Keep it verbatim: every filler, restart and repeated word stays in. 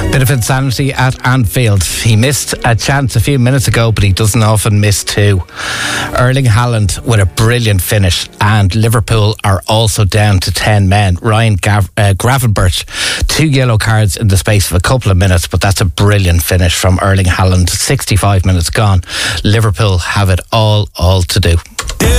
Bit of insanity at Anfield. He missed a chance a few minutes ago, but he doesn't often miss two. Erling Haaland with a brilliant finish, and Liverpool are also down to ten men. Ryan Gav- uh, Gravenberch, two yellow cards in the space of a couple of minutes, but that's a brilliant finish from Erling Haaland. sixty-five minutes gone. Liverpool have it all, all to do.